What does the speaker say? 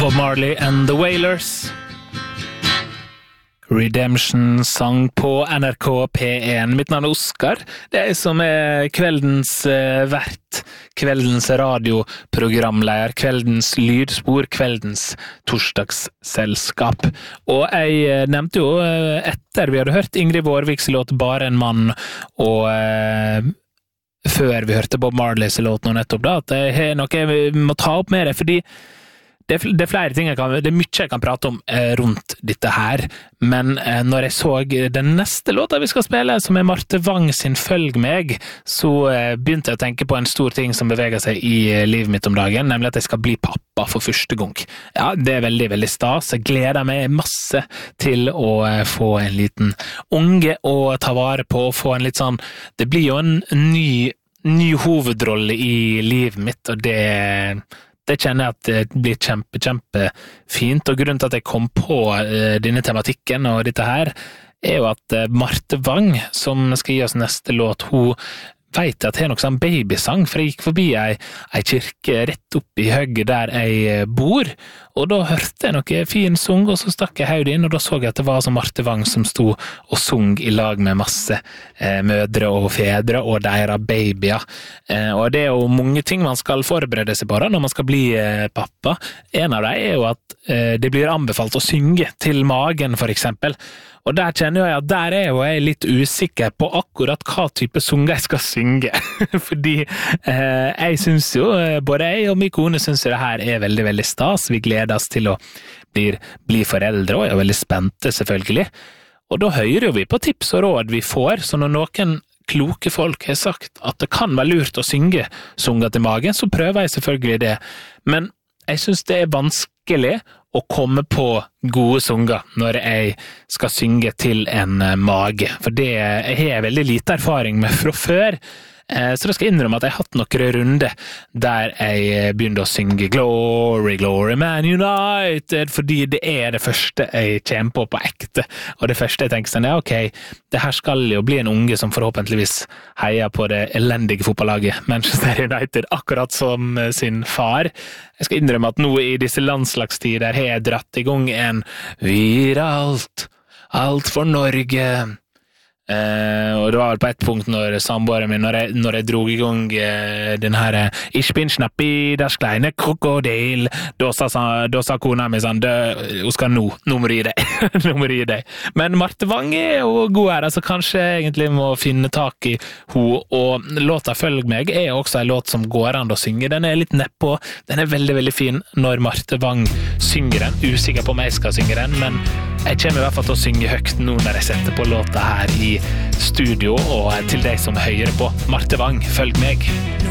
Bob Marley and the Wailers. Redemption sang på NRK P1. Mitt navn Oskar. Det som kveldens vert, kveldens radioprogramleder, kveldens lydspor, kveldens torsdagsselskap. Og jeg nevnte jo etter vi hadde hørt Ingrid Vårviks låt Bare en mann, og før vi hørte Bob Marleys låt nå nettopp da, at det noe jeg må ta opp med det, fordi det flere ting det mye jeg kan prate om rundt dette her, men når jeg så den neste låta vi skal spille, som Marte Vang sin Følg meg, så begynte jeg å tenke på en stor ting som beveger seg i livet mitt om dagen, nemlig at jeg skal bli pappa for første gang. Ja, det veldig, veldig stas. Jeg gleder meg masse til å få en liten unge å ta vare på, og få en litt sånn, det blir jo en ny hovedrolle i livet mitt, og det kjenner jeg at det blir kjempefint, og grunnen til at jeg kom på denne tematikken og dette her, jo at Marte Vang, som skal gi oss neste låt, hun vet at det noe sånn babysang, for jeg gikk forbi ei kirke rett opp i høgget der jeg bor, og da hørte jeg noe fin sung, og så stakk jeg hodet inn, og da så jeg at det var som Marte Vang som sto og sung i lag med masse mødre og fedre og deres babyer. Og det jo mange ting man skal forberede seg på da, når man skal bli pappa. En av dem jo at det blir anbefalt å synge til magen, for eksempel. Og der kjenner jeg at der jo jeg litt usikker på akkurat hva type sanger jeg skal synge. Fordi jeg synes jo, både jeg og min kone synes det her veldig, veldig stas. Vi gleder oss til å bli foreldre, og veldig spente selvfølgelig. Og da hører vi på tips og råd vi får, så når noen kloke folk har sagt at det kan være lurt å synge sanger til magen, så prøver jeg selvfølgelig det. Men jeg synes det vanskelig å komme på gode sanger når jeg skal synge til en mage, for det jeg har veldig lite erfaring med fra før, så da skal jeg innrømme at jeg har hatt noen runder der jeg begynte å synge Glory, Glory Man United, fordi det det første jeg kommer på ekte, og det første jeg tenker sånn, ja ok, det her skal jo bli en unge som forhåpentligvis heier på det elendige fotballaget Manchester United, akkurat som sin far. Jeg skal innrømme at nå i disse landslagstider har jeg dratt i gang en Vi alt for Norge. Og det var vel på et punkt når samboeren min, når jeg drog i gang den her Ich bin Schnappi, das kleine Krokodil, da sa kona mi sånn, Oskar, nå må du gi deg. Men Marte Vang jo god her, altså kanskje egentlig må finne tak i hun, og låta Følg meg også en låt som går an å synge, den litt nedpå, den veldig, veldig fin når Marte Vang synger den, usikker på om jeg skal synge den, men jeg kommer i hvert fall til å synge høyt nå når jeg setter på låta her i studio, og til deg som hører på Marte Vang, Følg meg.